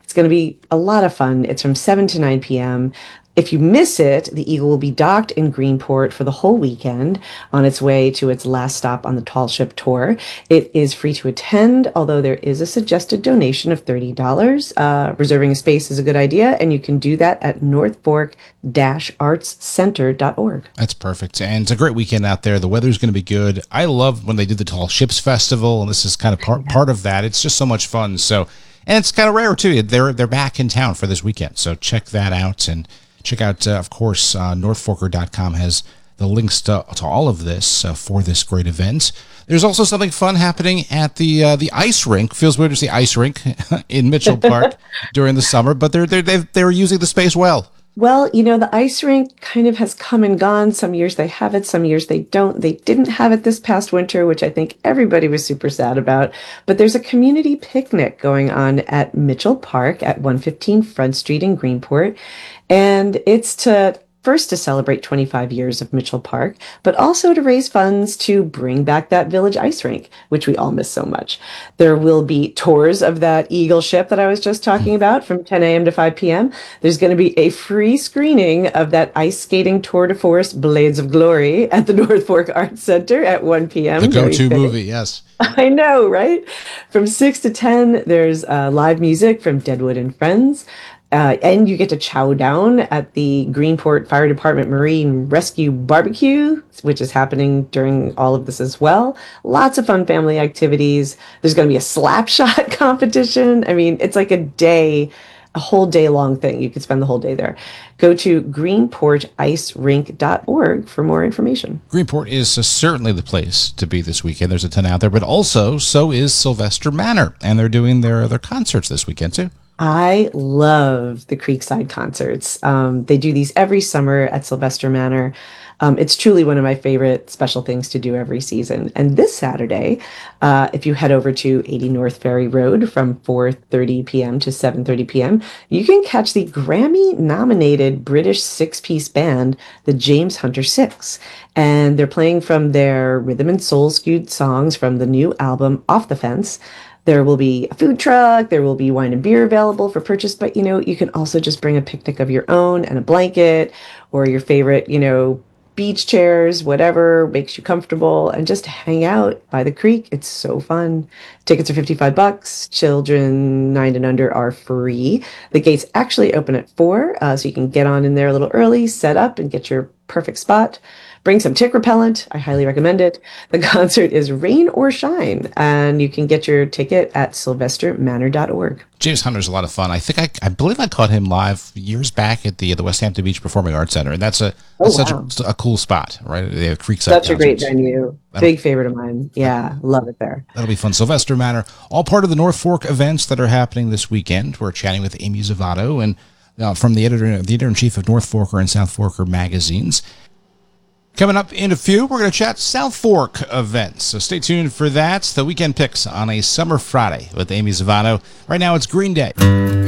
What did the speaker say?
It's going to be a lot of fun. It's from 7 to 9 p.m. If you miss it, the Eagle will be docked in Greenport for the whole weekend on its way to its last stop on the Tall Ship Tour. It is free to attend, although there is a suggested donation of $30. Reserving a space is a good idea, and you can do that at northfork-artscenter.org. That's perfect. And it's a great weekend out there. The weather's going to be good. I love when they did the Tall Ships Festival, and this is kind of part of that. It's just so much fun. So, and it's kind of rare, too. They're back in town for this weekend. So check that out, and check out, of course, northforker.com has the links to all of this for this great event. There's also something fun happening at the ice rink. Feels weird to see ice rink in Mitchell Park during the summer, but they're using the space well. Well, the ice rink kind of has come and gone. Some years they have it, some years they don't. They didn't have it this past winter, which I think everybody was super sad about. But there's a community picnic going on at Mitchell Park at 115 Front Street in Greenport. And it's to celebrate 25 years of Mitchell Park, but also to raise funds to bring back that village ice rink, which we all miss so much. There will be tours of that Eagle ship that I was just talking about from 10 a.m. to 5 p.m. There's going to be a free screening of that ice skating tour de force Blades of Glory at the North Fork Arts Center at 1 p.m. The go-to movie, yes. I know, right? From 6 to 10, there's live music from Deadwood and Friends. And you get to chow down at the Greenport Fire Department Marine Rescue Barbecue, which is happening during all of this as well. Lots of fun family activities. There's going to be a slap shot competition. I mean, it's like a whole day long thing. You could spend the whole day there. Go to greenporticerink.org for more information. Greenport is certainly the place to be this weekend. There's a ton out there, but also so is Sylvester Manor, and they're doing their concerts this weekend too. I love the Creekside concerts. They do these every summer at Sylvester Manor. It's truly one of my favorite special things to do every season. And this Saturday, if you head over to 80 North Ferry Road from 4:30 p.m. to 7:30 p.m., you can catch the Grammy-nominated British six-piece band, the James Hunter Six. And they're playing from their rhythm and soul-skewed songs from the new album, Off the Fence. There will be a food truck, there will be wine and beer available for purchase, but you can also just bring a picnic of your own and a blanket or your favorite, beach chairs, whatever makes you comfortable, and just hang out by the creek. It's so fun. Tickets are $55. Children 9 and under are free. The gates actually open at 4, so you can get on in there a little early, set up, and get your perfect spot. Bring some tick repellent. I highly recommend it. The concert is rain or shine, and you can get your ticket at sylvestermanor.org. James Hunter's a lot of fun. I think I believe I caught him live years back at the West Hampton Beach Performing Arts Center, and that's such a cool spot, right? They have Creekside. Such a great venue. Big favorite of mine. Yeah, love it there. That'll be fun. Sylvester Manor, all part of the North Fork events that are happening this weekend. We're chatting with Amy Zavato and from the editor-in-chief of North Forker and South Forker magazines. Coming up in a few, we're going to chat South Fork events, so stay tuned for that. The weekend picks on a summer Friday with Amy Zavato. Right now, it's Green Day.